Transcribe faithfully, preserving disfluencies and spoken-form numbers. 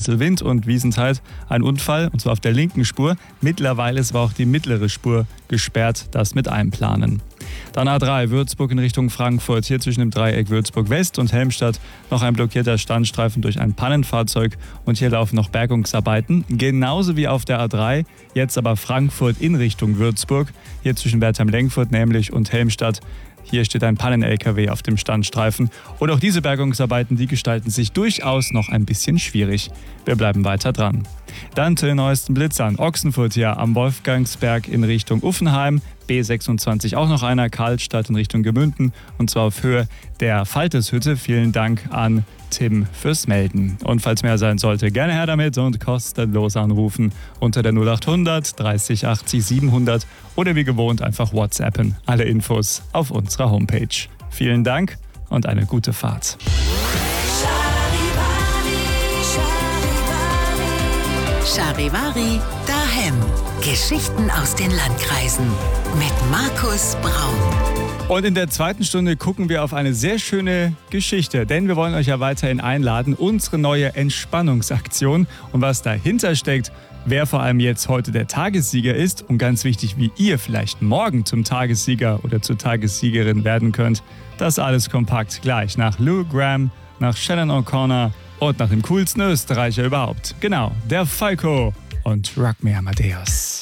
Winterwind und Wiesentheit ein Unfall, und zwar auf der linken Spur. Mittlerweile ist aber auch die mittlere Spur gesperrt, das mit einplanen. Dann A drei, Würzburg in Richtung Frankfurt. Hier zwischen dem Dreieck Würzburg West und Helmstadt noch ein blockierter Standstreifen durch ein Pannenfahrzeug. Und hier laufen noch Bergungsarbeiten. Genauso wie auf der A drei, jetzt aber Frankfurt in Richtung Würzburg. Hier zwischen Bertheim-Lenkfurt nämlich und Helmstadt. Hier steht ein Pannen-L K W auf dem Standstreifen. Und auch diese Bergungsarbeiten, die gestalten sich durchaus noch ein bisschen schwierig. Wir bleiben weiter dran. Dann zu den neuesten Blitzern. Ochsenfurt hier am Wolfgangsberg in Richtung Uffenheim. B sechsundzwanzig auch noch einer, Karlstadt in Richtung Gemünden. Und zwar auf Höhe der Falteshütte. Vielen Dank an Tim fürs Melden. Und falls mehr sein sollte, gerne her damit und kostenlos anrufen unter der null achthundert dreißig achtzig siebenhundert oder wie gewohnt einfach WhatsAppen. Alle Infos auf unserer Homepage. Vielen Dank und eine gute Fahrt. Charivari, daheim. Geschichten aus den Landkreisen mit Markus Braun. Und in der zweiten Stunde gucken wir auf eine sehr schöne Geschichte, denn wir wollen euch ja weiterhin einladen, unsere neue Entspannungsaktion und was dahinter steckt, wer vor allem jetzt heute der Tagessieger ist und ganz wichtig, wie ihr vielleicht morgen zum Tagessieger oder zur Tagessiegerin werden könnt. Das alles kompakt gleich nach Lou Gramm, nach Shannon O'Connor und nach dem coolsten Österreicher überhaupt. Genau, der Falco und Rock Me Amadeus.